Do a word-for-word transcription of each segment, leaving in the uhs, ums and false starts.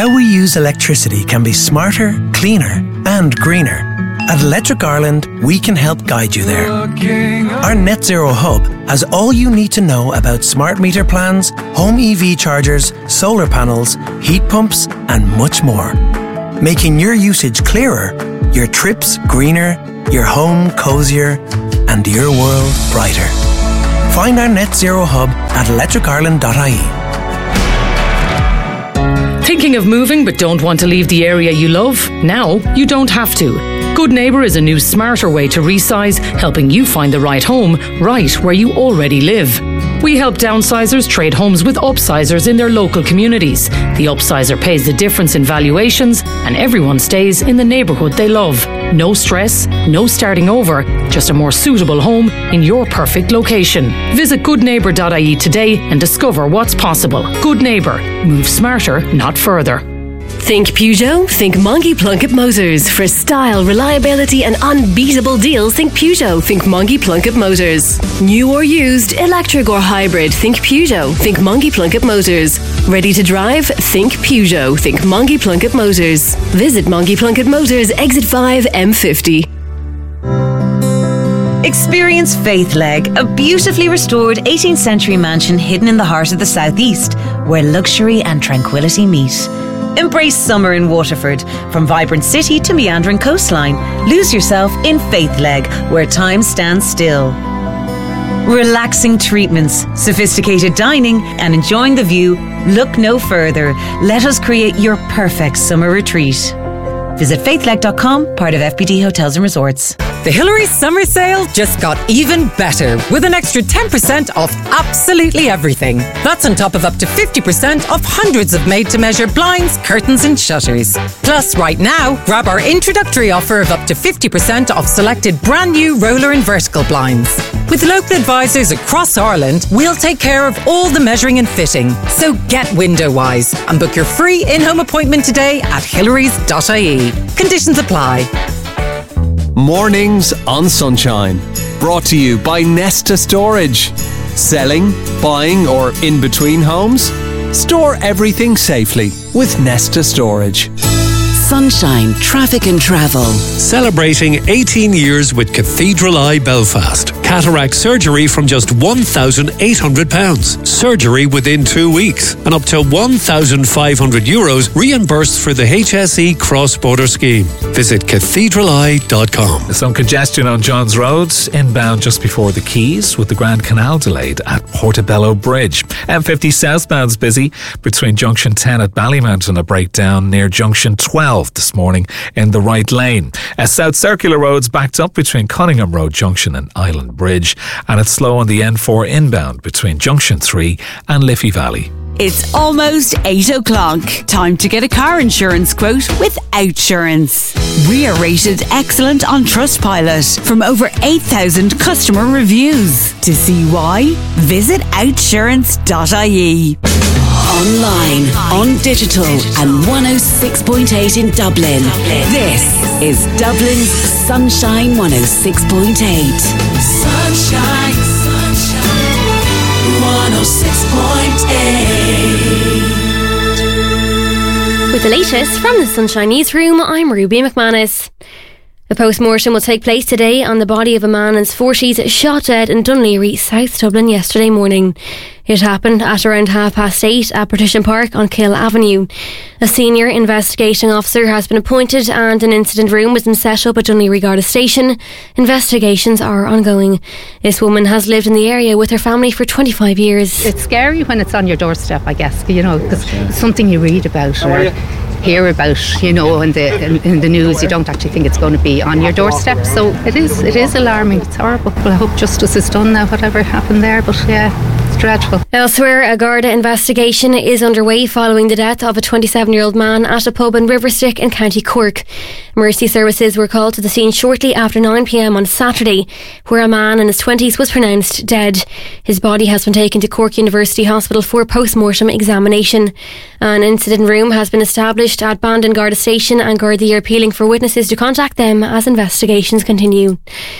how we use electricity can be smarter, cleaner and greener. At Electric Ireland, we can help guide you there. Our Net Zero Hub has all you need to know about smart meter plans, home E V chargers, solar panels, heat pumps and much more. Making your usage clearer, your trips greener, your home cosier and your world brighter. Find our Net Zero Hub at electric ireland dot I E. Thinking of moving but don't want to leave the area you love? Now you don't have to. Good Neighbour is a new smarter way to resize, helping you find the right home right where you already live. We help downsizers trade homes with upsizers in their local communities. The upsizer pays the difference in valuations and everyone stays in the neighbourhood they love. No stress, no starting over, just a more suitable home in your perfect location. Visit good neighbour dot I E today and discover what's possible. Good Neighbour. Move smarter, not further. Think Peugeot? Think Mongie Plunkett Motors. For style, reliability and unbeatable deals, think Peugeot. Think Mongie Plunkett Motors. New or used, electric or hybrid, think Peugeot. Think Mongie Plunkett Motors. Ready to drive? Think Peugeot. Think Mongie Plunkett Motors. Visit Mongie Plunkett Motors, Exit five, M fifty. Experience Faithleg, a beautifully restored eighteenth century mansion hidden in the heart of the southeast, where luxury and tranquility meet. Embrace summer in Waterford. From vibrant city to meandering coastline, lose yourself in Faithleg, where time stands still. Relaxing treatments, sophisticated dining and enjoying the view. Look no further. Let us create your perfect summer retreat. Visit faithleg dot com, part of F B D Hotels and Resorts. The Hillary's summer sale just got even better with an extra ten percent off absolutely everything. That's on top of up to fifty percent off hundreds of made-to-measure blinds, curtains and shutters. Plus, right now, grab our introductory offer of up to fifty percent off selected brand new roller and vertical blinds. With local advisors across Ireland, we'll take care of all the measuring and fitting. So get window wise and book your free in-home appointment today at hillarys dot I E. Conditions apply. Mornings on Sunshine. Brought to you by Nesta Storage. Selling, buying or in between homes? Store everything safely with Nesta Storage. Sunshine Traffic and Travel. Celebrating eighteen years with Cathedral Eye Belfast. Cataract surgery from just one thousand eight hundred pounds. Surgery within two weeks. And up to one thousand five hundred euros reimbursed for the H S E cross-border scheme. Visit cathedral eye dot com. Some congestion on Johns Road, inbound just before the Quays, with the Grand Canal delayed at Portobello Bridge. M fifty southbound's busy between Junction ten at Ballymount and a breakdown near Junction twelve this morning in the right lane. Uh, South Circular Road's backed up between Cunningham Road Junction and Island Bridge, and it's slow on the N four inbound between Junction three and Liffey Valley. It's almost eight o'clock. Time to get a car insurance quote with Outsurance. We are rated excellent on Trustpilot from over eight thousand customer reviews. To see why, visit outsurance dot I E. Online, on digital and one oh six point eight in Dublin. This is Dublin's Sunshine one oh six point eight. Sunshine, sunshine, one oh six point eight. With the latest from the Sunshine Newsroom, I'm Ruby McManus. A post-mortem will take place today on the body of a man in his forties shot dead in Dunleary, South Dublin yesterday morning. It happened at around half past eight at Partition Park on Kill Avenue. A senior investigating officer has been appointed and an incident room has been set up at Dunleary Garda Station. Investigations are ongoing. This woman has lived in the area with her family for twenty-five years. It's scary when it's on your doorstep, I guess, you know, because it's something you read about or hear about, you know, in the in, in the news. You don't actually think it's going to be on your doorstep, so it is it is alarming. It's horrible. Well, I hope justice is done now, whatever happened there, but yeah, it's dreadful. Elsewhere, a Garda investigation is underway following the death of a twenty-seven-year-old man at a pub in Riverstick in County Cork. Emergency services were called to the scene shortly after nine p.m. on Saturday, where a man in his twenties was pronounced dead. His body has been taken to Cork University Hospital for post-mortem examination. An incident room has been established at Bandon Garda Station, and Gardaí are appealing for witnesses to contact them as investigations continue.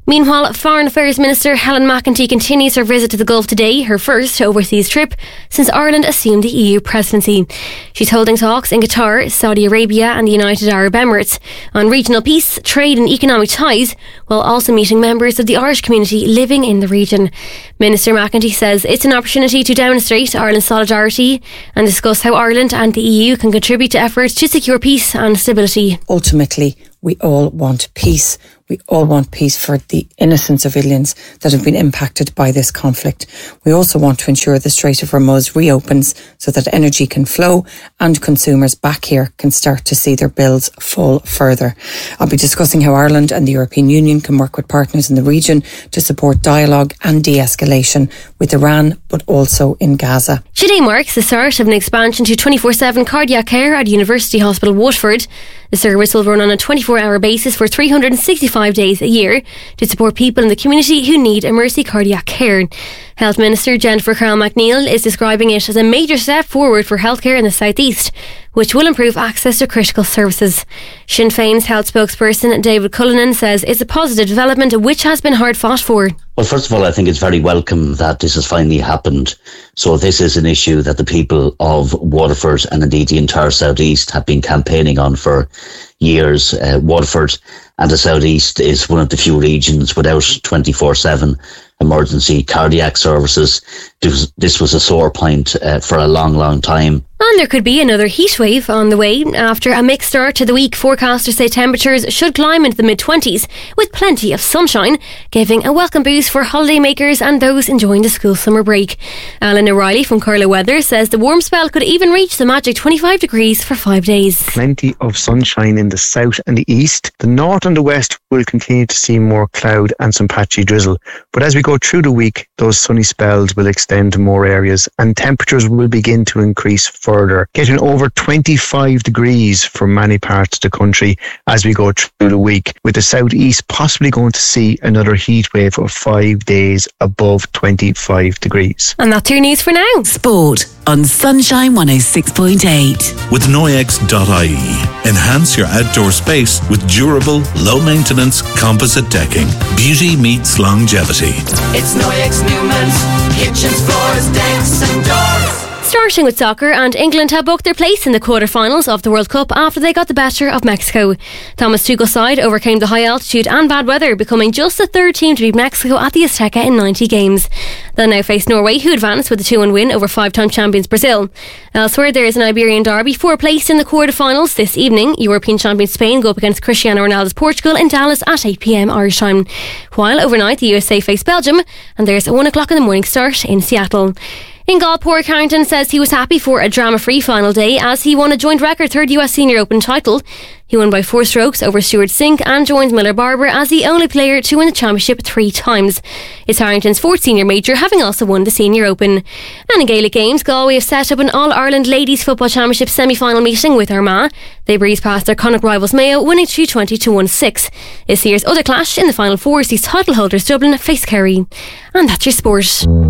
Meanwhile, Foreign Affairs Minister Helen McEntee continues her visit to the Gulf today, her first overseas trip since Ireland assumed the E U presidency. She's holding talks in Qatar, Saudi Arabia and the United Arab Emirates on regional peace, trade and economic ties, while also meeting members of the Irish community living in the region. Minister McEntee says it's an opportunity to demonstrate Ireland's solidarity and discuss how Ireland and the E U can contribute to efforts to secure peace and stability. Ultimately, we all want peace. We all want peace for the innocent civilians that have been impacted by this conflict. We also want to ensure the Strait of Hormuz reopens so that energy can flow and consumers back here can start to see their bills fall further. I'll be discussing how Ireland and the European Union can work with partners in the region to support dialogue and de-escalation with Iran, but also in Gaza. Today marks the start of an expansion to twenty-four seven cardiac care at University Hospital Waterford. The service will run on a twenty-four hour basis for three hundred sixty-five days a year to support people in the community who need emergency cardiac care. Health Minister Jennifer Carroll MacNeill is describing it as a major step forward for healthcare in the South East, which will improve access to critical services. Sinn Féin's health spokesperson David Cullinan says it's a positive development which has been hard fought for. Well, first of all, I think it's very welcome that this has finally happened. So this is an issue that the people of Waterford and indeed the entire South East have been campaigning on for years. Uh, Waterford and the South East is one of the few regions without twenty-four seven emergency cardiac services. This, this was a sore point uh, for a long, long time. And there could be another heat wave on the way. After a mixed start to the week, forecasters say temperatures should climb into the mid-twenties with plenty of sunshine, giving a welcome boost for holidaymakers and those enjoying the school summer break. Alan O'Reilly from Carlow Weather says the warm spell could even reach the magic twenty-five degrees for five days. Plenty of sunshine in the south and the east. The north and the west will continue to see more cloud and some patchy drizzle. But as we go through the week, those sunny spells will extend to more areas and temperatures will begin to increase further, getting over twenty-five degrees for many parts of the country as we go through the week, with the southeast possibly going to see another heat wave of five days above twenty-five degrees. And that's your news for now. Sport on Sunshine one oh six point eight. With Noyex dot I E, enhance your outdoor space with durable, low-maintenance composite decking. Beauty meets longevity. It's Noyex Newman's kitchens, floors, decks and doors. Starting with soccer, and England have booked their place in the quarter-finals of the World Cup after they got the better of Mexico. Thomas Tuchel's side overcame the high altitude and bad weather, becoming just the third team to beat Mexico at the Azteca in ninety games. They'll now face Norway, who advanced with a two one win over five-time champions Brazil. Elsewhere, there is an Iberian derby for a place in the quarter-finals this evening. European champions Spain go up against Cristiano Ronaldo's Portugal in Dallas at eight p m Irish time. While overnight, the U S A face Belgium, and there's a one o'clock in the morning start in Seattle. In golf, Paul Carrington says he was happy for a drama-free final day as he won a joint record third U S Senior Open title. He won by four strokes over Stuart Sink and joins Miller Barber as the only player to win the championship three times. It's Harrington's fourth senior major, having also won the Senior Open. And in Gaelic games, Galway have set up an All-Ireland Ladies Football Championship semi-final meeting with Armagh. They breezed past their Connacht rivals Mayo, winning two twenty to one six. This year's other clash in the Final Four sees title holders Dublin face Kerry. And that's your sport.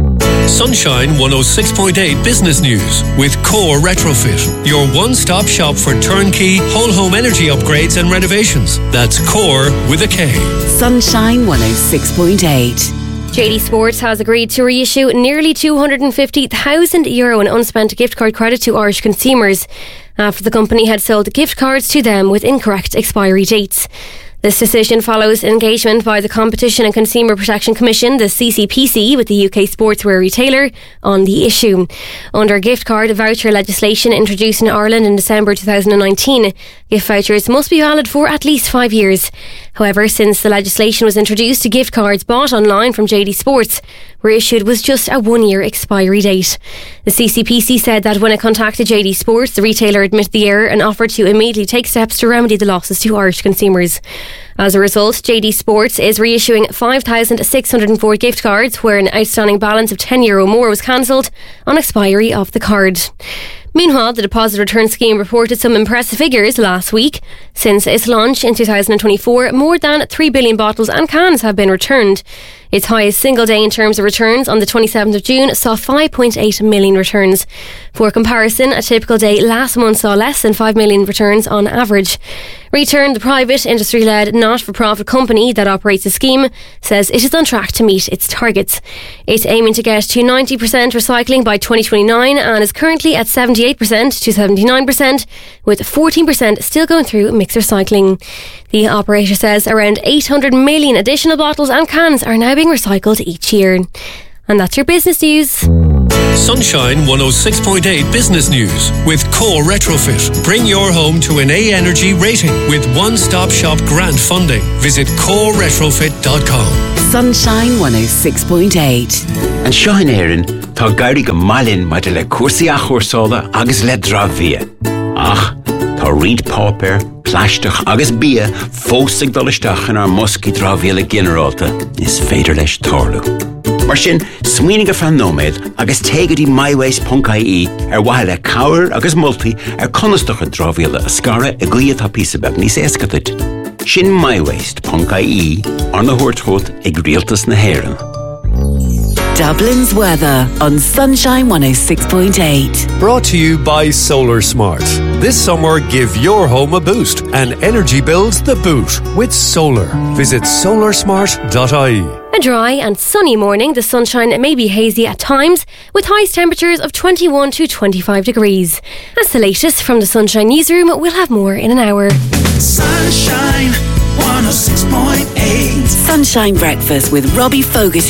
Sunshine one oh six point eight Business News with Core Retrofit, your one-stop shop for turnkey whole home energy upgrades and renovations. That's Core with a K. Sunshine one oh six point eight. J D Sports has agreed to reissue nearly two hundred fifty thousand euro in unspent gift card credit to Irish consumers after the company had sold gift cards to them with incorrect expiry dates. This decision follows engagement by the Competition and Consumer Protection Commission, the C C P C, with the U K sportswear retailer on the issue. Under gift card voucher legislation introduced in Ireland in December twenty nineteen, gift vouchers must be valid for at least five years. However, since the legislation was introduced, gift cards bought online from J D Sports were issued with just a one-year expiry date. The C C P C said that when it contacted J D Sports, the retailer admitted the error and offered to immediately take steps to remedy the losses to Irish consumers. As a result, J D Sports is reissuing five thousand six hundred four gift cards where an outstanding balance of ten euro more was cancelled on expiry of the card. Meanwhile, the deposit return scheme reported some impressive figures last week. Since its launch in two thousand twenty-four, more than three billion bottles and cans have been returned. Its highest single day in terms of returns on the twenty-seventh of June saw five point eight million returns. For comparison, a typical day last month saw less than five million returns on average. Return, the private, industry-led, not-for-profit company that operates the scheme, says it is on track to meet its targets. It's aiming to get to ninety percent recycling by twenty twenty-nine and is currently at seventy-eight percent to seventy-nine percent, with fourteen percent still going through mixed recycling. The operator says around eight hundred million additional bottles and cans are now being recycled each year. And that's your business news. Sunshine one oh six point eight Business News with Core Retrofit. Bring your home to an A Energy rating with one-stop shop grant funding. Visit core retrofit dot com. Sunshine one oh six point eight. And Sean Aaron, tá gairí go mailin maite le cuasaí a chóirsála agus le drámhia. Ach, tá read pauper, pláisteach agus bia fósaigh dolisteach in ar muscí drámhia le generalta is féidir leis tarlú. Mar sin, smuoinnig a fan nóméid agus téigeadí mywaste dot I E ar waithe le cabhair agus multi ar conastocha drámhíle a scara a gluiad tá písabeh níos éascatit. Sin mywaste dot I E ar na huairtrót ag rialtas na hÉireann. Dublin's weather on Sunshine one oh six point eight. Brought to you by Solar Smart. This summer, give your home a boost and energy bills the boot with solar. Visit solar smart dot I E. A dry and sunny morning, the sunshine may be hazy at times, with highest temperatures of twenty-one to twenty-five degrees. That's the latest from the Sunshine Newsroom. We'll have more in an hour. Sunshine one oh six point eight. Sunshine Breakfast with Robbie Fogarty.